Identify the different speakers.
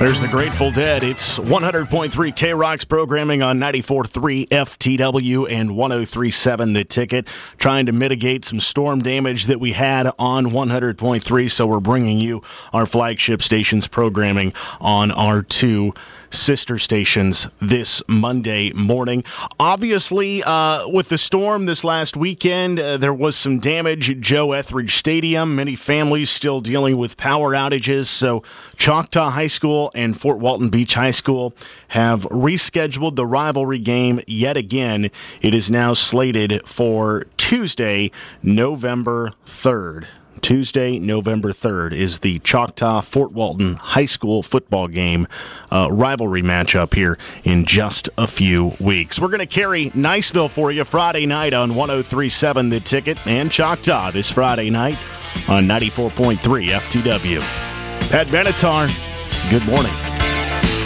Speaker 1: There's the Grateful Dead. It's 100.3 K-Rock's programming on 94.3 FTW and 103.7 The Ticket, trying to mitigate some storm damage that we had on 100.3, so we're bringing you our flagship station's programming on our two sister stations this Monday morning. Obviously, with the storm this last weekend, there was some damage at Joe Etheridge Stadium. Many families still dealing with power outages, so Choctaw High School and Fort Walton Beach High School have rescheduled the rivalry game yet again. It is now slated for Tuesday, November 3rd. Tuesday, November 3rd is the Choctaw-Fort Walton High School football game rivalry matchup here in just a few weeks. We're going to carry Niceville for you Friday night on 103.7 The Ticket and Choctaw this Friday night on 94.3 FTW. Pat Benatar, good morning.